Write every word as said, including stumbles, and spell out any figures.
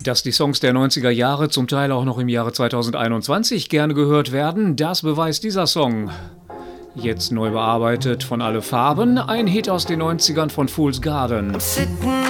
Dass die Songs der neunziger Jahre zum Teil auch noch im Jahre zweitausendeinundzwanzig gerne gehört werden, das beweist dieser Song. Jetzt neu bearbeitet von Alle Farben, ein Hit aus den neunzigern von Fool's Garden.